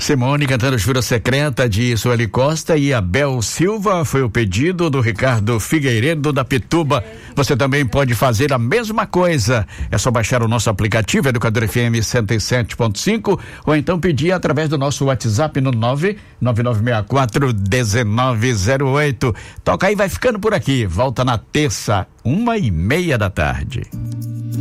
Simone cantando Jura Secreta de Sueli Costa e Abel Silva foi o pedido do Ricardo Figueiredo da Pituba. Você também pode fazer a mesma coisa. É só baixar o nosso aplicativo Educador FM 107.5 ou então pedir através do nosso WhatsApp no 999641908. Toca aí, vai ficando por aqui. Volta na terça, 1:30 da tarde.